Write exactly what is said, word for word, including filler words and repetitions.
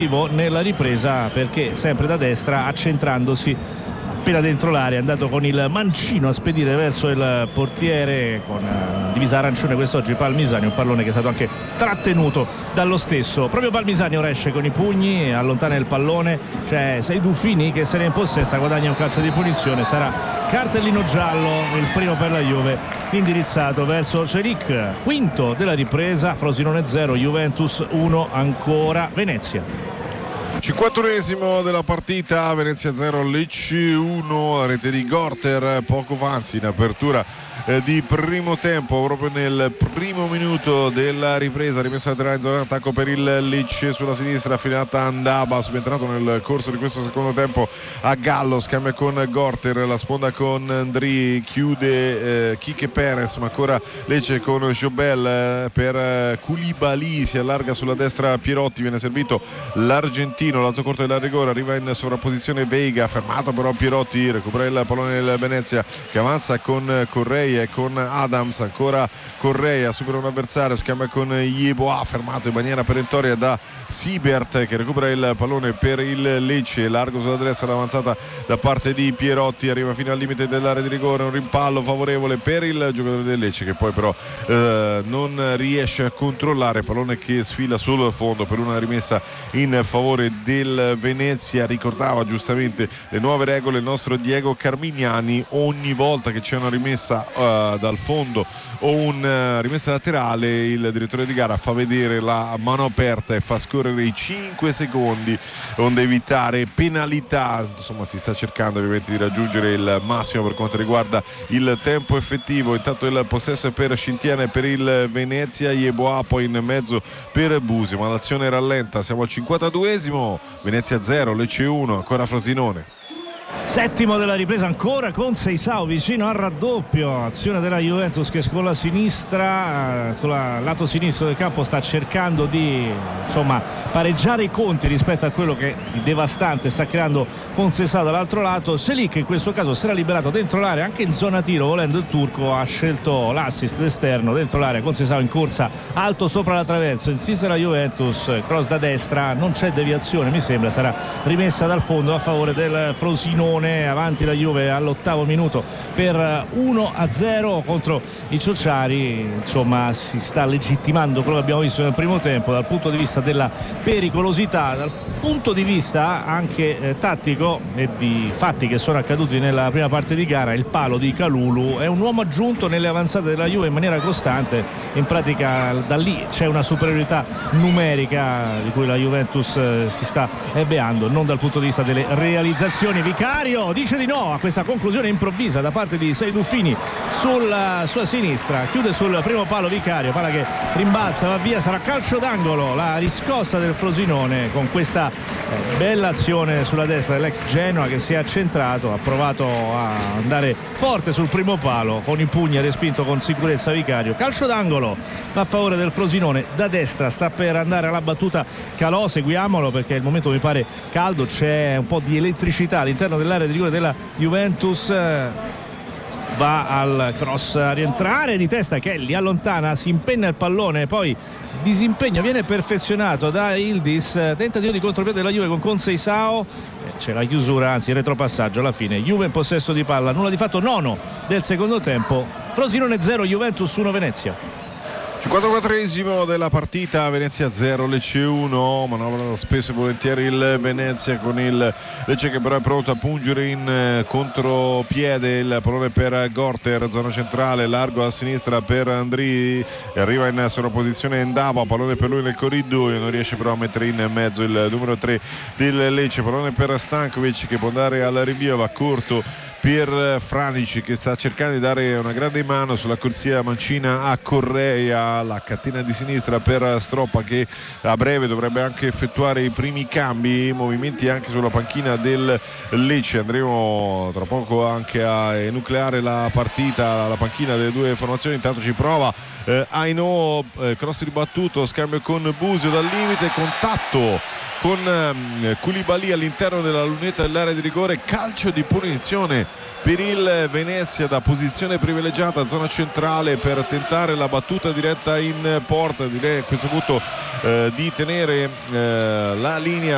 nella ripresa, perché sempre da destra, accentrandosi appena dentro l'area, è andato con il mancino a spedire verso il portiere con uh, divisa arancione quest'oggi Palmisani, un pallone che è stato anche trattenuto dallo stesso. Proprio Palmisani ora esce con i pugni, allontana il pallone, c'è Seydou Fini che se ne impossessa, guadagna un calcio di punizione, sarà cartellino giallo, il primo per la Juve, indirizzato verso Celic. Quinto della ripresa, Frosinone zero, Juventus uno ancora, Venezia. cinquantunesimo della partita, Venezia zero, Lecce uno, la rete di Gorter poco fa, anzi in apertura eh, di primo tempo, proprio nel primo minuto della ripresa, rimessa laterale in zona d'attacco per il Lecce, sulla sinistra affidata Andaba, subentrato nel corso di questo secondo tempo a Gallo, scambia con Gorter, la sponda con Andri, chiude eh, Kike Perez, ma ancora Lecce con Jobel eh, per eh, Koulibaly, si allarga sulla destra Pierotti, viene servito l'argentino, lato corto della rigore, arriva in sovrapposizione Veiga, fermato però Pierotti, recupera il pallone del Venezia che avanza con Correia e con Adams, ancora Correia, supera un avversario, scambia con Yeboah, fermato in maniera perentoria da Siebert che recupera il pallone per il Lecce, largo sulla destra, l'avanzata da parte di Pierotti, arriva fino al limite dell'area di rigore, un rimpallo favorevole per il giocatore del Lecce che poi però eh, non riesce a controllare, pallone che sfila sul fondo per una rimessa in favore del Venezia. Ricordava giustamente le nuove regole il nostro Diego Carmignani: ogni volta che c'è una rimessa uh, dal fondo o una uh, rimessa laterale, il direttore di gara fa vedere la mano aperta e fa scorrere i cinque secondi onde evitare penalità. Insomma, si sta cercando ovviamente di raggiungere il massimo per quanto riguarda il tempo effettivo. Intanto il possesso è per Scintiana e per il Venezia, Yeboah poi in mezzo per Busi, ma l'azione rallenta, siamo al cinquantaduesimo, Venezia zero, Lecce uno, ancora Frosinone. Settimo della ripresa, ancora con Seisao vicino al raddoppio, azione della Juventus che con la sinistra, con il lato sinistro del campo sta cercando di insomma pareggiare i conti rispetto a quello che di devastante sta creando con Seisao dall'altro lato. Selic in questo caso si era liberato dentro l'area, anche in zona tiro, volendo il turco ha scelto l'assist esterno dentro l'area con Seisao in corsa alto sopra la traversa, insiste la Juventus, cross da destra, non c'è deviazione mi sembra, sarà rimessa dal fondo a favore del Frosinone. Avanti la Juve all'ottavo minuto per uno a zero contro i Ciociari, insomma si sta legittimando quello che abbiamo visto nel primo tempo dal punto di vista della pericolosità, dal punto di vista anche eh, tattico e di fatti che sono accaduti nella prima parte di gara. Il palo di Kalulu è un uomo aggiunto nelle avanzate della Juve in maniera costante, in pratica da lì c'è una superiorità numerica di cui la Juventus eh, si sta beando, non dal punto di vista delle realizzazioni. Vicario dice di no a questa conclusione improvvisa da parte di Seydou Fini sulla sua sinistra, chiude sul primo palo Vicario, palla che rimbalza, va via, sarà calcio d'angolo, la riscossa del Frosinone con questa eh, bella azione sulla destra dell'ex Genoa che si è accentrato, ha provato a andare forte sul primo palo, con i pugni ha respinto con sicurezza Vicario. Calcio d'angolo a favore del Frosinone, da destra sta per andare alla battuta Calò, seguiamolo perché il momento mi pare caldo, c'è un po' di elettricità all'interno dell'area di rigore della Juventus, va al cross a rientrare di testa Kelly, allontana, si impenna il pallone, poi disimpegno viene perfezionato da Yildiz, tentativo di contropiede della Juve con Conceição, c'è la chiusura, anzi il retropassaggio alla fine, Juve in possesso di palla, nulla di fatto, nono del secondo tempo, Frosinone zero, Juventus uno, Venezia. cinquantaquattresimo della partita, Venezia zero, Lecce uno, manovra spesso e volentieri il Venezia con il Lecce che però è pronto a pungere in eh, contropiede, il pallone per Gorter, zona centrale, largo a sinistra per Andri, arriva in sovrapposizione Ndaba, pallone per lui nel corridoio, non riesce però a mettere in mezzo il numero tre del Lecce, pallone per Stankovic che può andare al rinvio, va corto per Franic che sta cercando di dare una grande mano sulla corsia mancina a Correia, la catena di sinistra per Stroppa che a breve dovrebbe anche effettuare i primi cambi, movimenti anche sulla panchina del Lecce. Andremo tra poco anche a enucleare la partita, la panchina delle due formazioni. Intanto ci prova eh, Aino, eh, cross ribattuto, scambio con Busio dal limite, contatto con um, Koulibaly all'interno della lunetta dell'area di rigore, calcio di punizione per il Venezia da posizione privilegiata, zona centrale, per tentare la battuta diretta in porta. Direi a questo punto eh, di tenere eh, la linea